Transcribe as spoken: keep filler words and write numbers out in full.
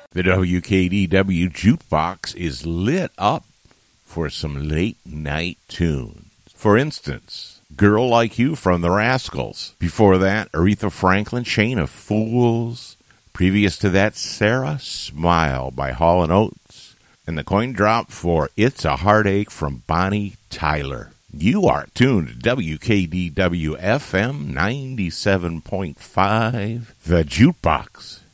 The W K D W Jukebox is lit up for some late-night tunes. For instance, Girl Like You from the Rascals. Before that, Aretha Franklin, Chain of Fools. Previous to that, Sarah, Smile by Hall and Oates. And the coin drop for It's a Heartache from Bonnie Tyler. You are tuned to W K D W F M ninety-seven point five, The Jukebox.